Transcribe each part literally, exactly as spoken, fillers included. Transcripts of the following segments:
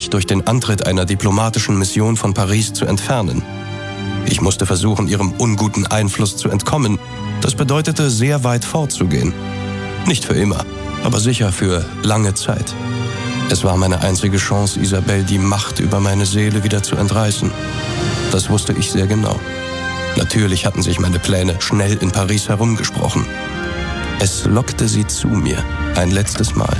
mich durch den Antritt einer diplomatischen Mission von Paris zu entfernen. Ich musste versuchen, ihrem unguten Einfluss zu entkommen. Das bedeutete, sehr weit fortzugehen. Nicht für immer, aber sicher für lange Zeit. Es war meine einzige Chance, Isabelle die Macht über meine Seele wieder zu entreißen. Das wusste ich sehr genau. Natürlich hatten sich meine Pläne schnell in Paris herumgesprochen. Es lockte sie zu mir, ein letztes Mal.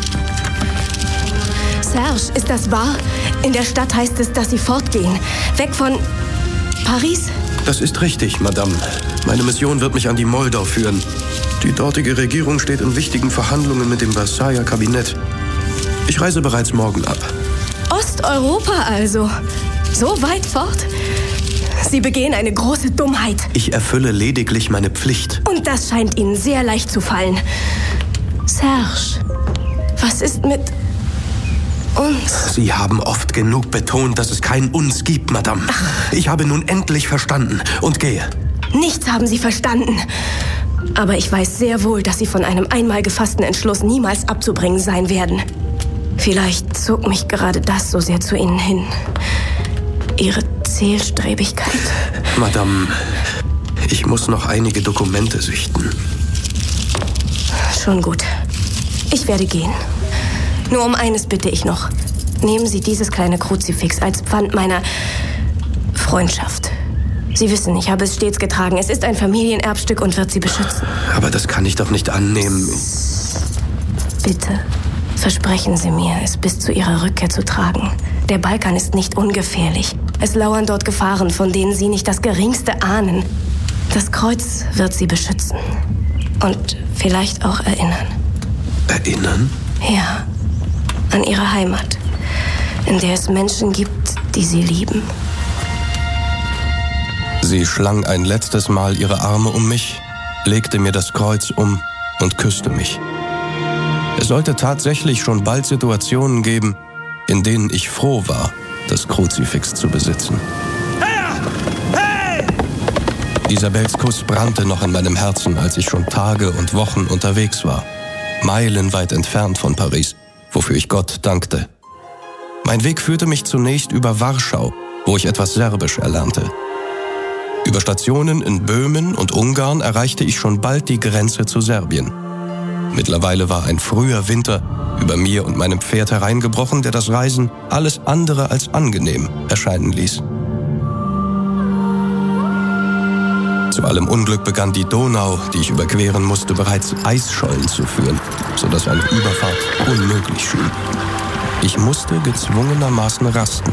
Serge, ist das wahr? In der Stadt heißt es, dass Sie fortgehen. Weg von Paris? Das ist richtig, Madame. Meine Mission wird mich an die Moldau führen. Die dortige Regierung steht in wichtigen Verhandlungen mit dem Versailler Kabinett. Ich reise bereits morgen ab. Osteuropa also? So weit fort? Sie begehen eine große Dummheit. Ich erfülle lediglich meine Pflicht. Und das scheint Ihnen sehr leicht zu fallen. Serge, was ist mit uns? Sie haben oft genug betont, dass es kein Uns gibt, Madame. Ach. Ich habe nun endlich verstanden und gehe. Nichts haben Sie verstanden. Aber ich weiß sehr wohl, dass Sie von einem einmal gefassten Entschluss niemals abzubringen sein werden. Vielleicht zog mich gerade das so sehr zu Ihnen hin. Ihre Zielstrebigkeit. Madame, ich muss noch einige Dokumente sichten. Schon gut. Ich werde gehen. Nur um eines bitte ich noch. Nehmen Sie dieses kleine Kruzifix als Pfand meiner Freundschaft. Sie wissen, ich habe es stets getragen. Es ist ein Familienerbstück und wird Sie beschützen. Aber das kann ich doch nicht annehmen. Bitte, versprechen Sie mir, es bis zu Ihrer Rückkehr zu tragen. Der Balkan ist nicht ungefährlich. Es lauern dort Gefahren, von denen Sie nicht das Geringste ahnen. Das Kreuz wird Sie beschützen. Und vielleicht auch erinnern. Erinnern? Ja, an Ihre Heimat, in der es Menschen gibt, die Sie lieben. Sie schlang ein letztes Mal ihre Arme um mich, legte mir das Kreuz um und küsste mich. Es sollte tatsächlich schon bald Situationen geben, in denen ich froh war, das Kruzifix zu besitzen. Hey! Isabelles Kuss brannte noch in meinem Herzen, als ich schon Tage und Wochen unterwegs war. Meilenweit entfernt von Paris, wofür ich Gott dankte. Mein Weg führte mich zunächst über Warschau, wo ich etwas Serbisch erlernte. Über Stationen in Böhmen und Ungarn erreichte ich schon bald die Grenze zu Serbien. Mittlerweile war ein früher Winter über mir und meinem Pferd hereingebrochen, der das Reisen alles andere als angenehm erscheinen ließ. Zu allem Unglück begann die Donau, die ich überqueren musste, bereits Eisschollen zu führen, sodass eine Überfahrt unmöglich schien. Ich musste gezwungenermaßen rasten.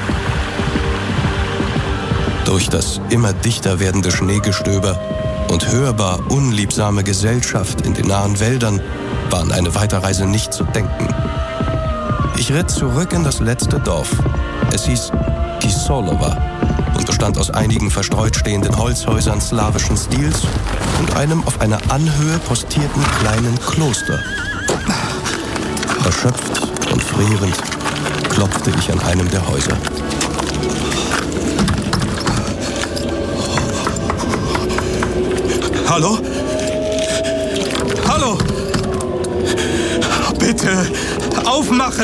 Durch das immer dichter werdende Schneegestöber und hörbar unliebsame Gesellschaft in den nahen Wäldern war an eine Weiterreise nicht zu denken. Ich ritt zurück in das letzte Dorf. Es hieß Kisolova und bestand aus einigen verstreut stehenden Holzhäusern slawischen Stils und einem auf einer Anhöhe postierten kleinen Kloster. Erschöpft und frierend klopfte ich an einem der Häuser. Hallo? Hallo? Bitte, aufmachen!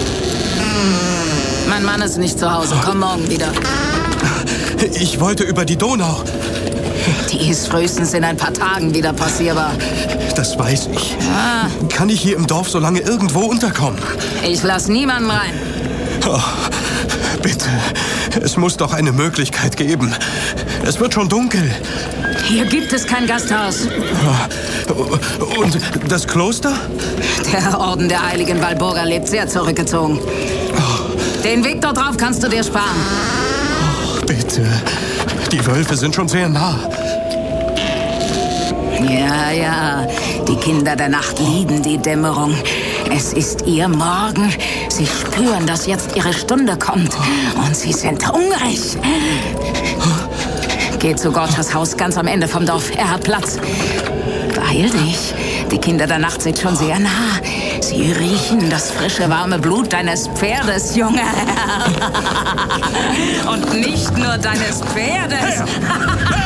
Mein Mann ist nicht zu Hause. Komm morgen wieder. Ich wollte über die Donau. Die ist frühestens in ein paar Tagen wieder passierbar. Das weiß ich. Ah. Kann ich hier im Dorf so lange irgendwo unterkommen? Ich lass niemanden rein. Oh, bitte, es muss doch eine Möglichkeit geben. Es wird schon dunkel. Hier gibt es kein Gasthaus. Und das Kloster? Der Orden der heiligen Walburga lebt sehr zurückgezogen. Den Weg dort drauf kannst du dir sparen. Oh, bitte. Die Wölfe sind schon sehr nah. Ja, ja. Die Kinder der Nacht lieben die Dämmerung. Es ist ihr Morgen. Sie spüren, dass jetzt ihre Stunde kommt. Und sie sind hungrig. Geh zu Gorchas Haus ganz am Ende vom Dorf. Er hat Platz. Beeil dich. Die Kinder der Nacht sind schon sehr nah. Sie riechen das frische, warme Blut deines Pferdes, Junge. Und nicht nur deines Pferdes.